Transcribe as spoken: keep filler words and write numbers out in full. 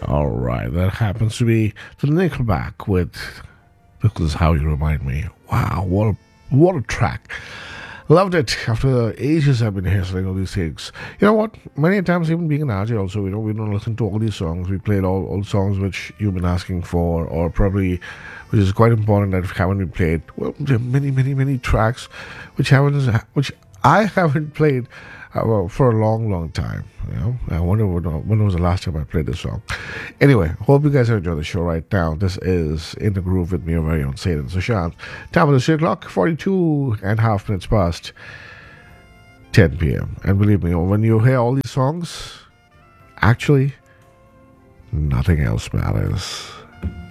All right, that happens to be the Nickelback with "This Is How You Remind Me." Wow, what a what a track! Loved it. After ages I've been hearing all these things. You know what? Many times, even being an R J, also, you know, we don't listen to all these songs. We played all all songs which you've been asking for, or probably, which is quite important that haven't been played. Well, there are many, many, many tracks which haven't, which I haven't played uh, well, for a long, long time. You know, I wonder when, when was the last time I played this song. Anyway, hope you guys are enjoying the show right now. This is In the Groove with me, your very own Satan Sushant. Time of the three o'clock, forty-two and a half minutes past ten p.m. And believe me, when you hear all these songs, actually, nothing else matters.